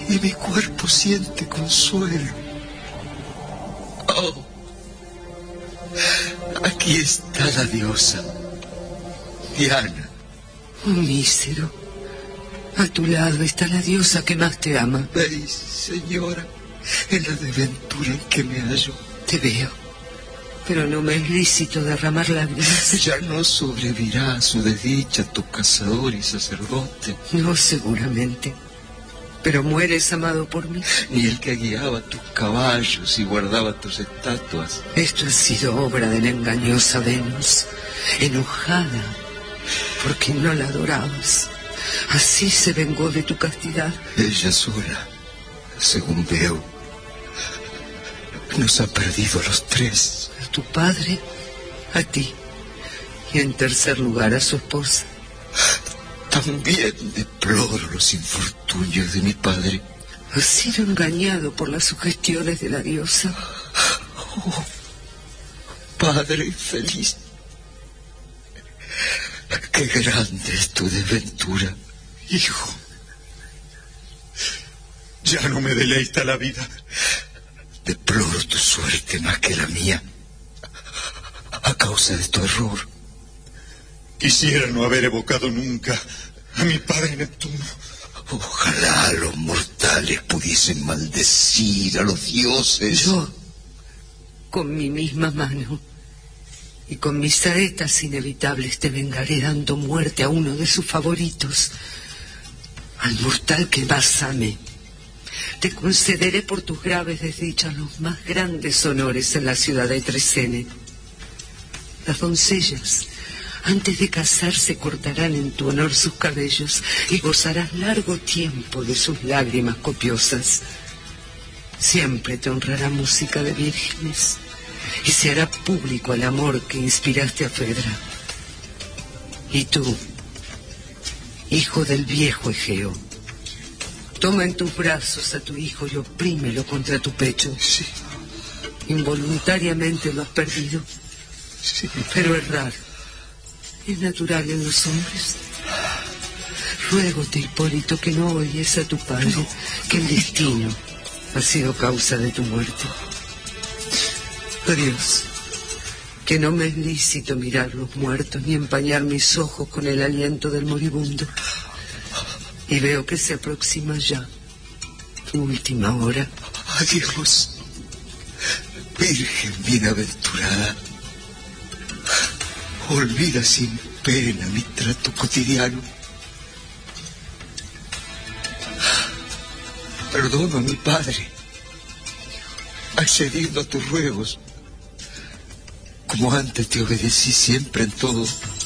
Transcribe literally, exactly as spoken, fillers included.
y mi cuerpo siente consuelo. Oh, aquí está la diosa, Diana. Oh, mísero, a tu lado está la diosa que más te ama. Veis, señora, en la desventura en que me hallo. Te veo, pero no me es lícito derramar lágrimas. Ya no sobrevivirá a su desdicha tu cazador y sacerdote. No, seguramente. Pero mueres amado por mí. Ni el que guiaba tus caballos y guardaba tus estatuas. Esto ha sido obra de la engañosa Venus, enojada porque no la adorabas. Así se vengó de tu castidad. Ella sola, según veo, nos ha perdido a los tres. A tu padre, a ti, y en tercer lugar a su esposa. También deploro los infortunios de mi padre. Has sido engañado por las sugestiones de la diosa. Oh, padre feliz, qué grande es tu desventura. Hijo, ya no me deleita la vida. Deploro tu suerte más que la mía, a causa de tu error. Quisiera no haber evocado nunca a mi padre Neptuno. Ojalá los mortales pudiesen maldecir a los dioses. Yo, con mi misma mano y con mis saetas inevitables, te vengaré dando muerte a uno de sus favoritos, al mortal que más ame. Te concederé por tus graves desdichas los más grandes honores en la ciudad de Tresene. Las doncellas, antes de casarse, cortarán en tu honor sus cabellos y gozarás largo tiempo de sus lágrimas copiosas. Siempre te honrará música de vírgenes y se hará público el amor que inspiraste a Fedra. Y tú, hijo del viejo Egeo, toma en tus brazos a tu hijo y oprímelo contra tu pecho. Sí. Involuntariamente lo has perdido. Sí. Pero es raro. Es natural en los hombres. Ruégote, Hipólito, que no oyes a tu padre, no, que el destino ha sido causa de tu muerte. Adiós. Que no me es lícito mirar los muertos ni empañar mis ojos con el aliento del moribundo. Y veo que se aproxima ya tu última hora. Adiós, Virgen bienaventurada. Olvida sin pena mi trato cotidiano. Perdono a mi padre, accediendo a tus ruegos, como antes te obedecí siempre en todo.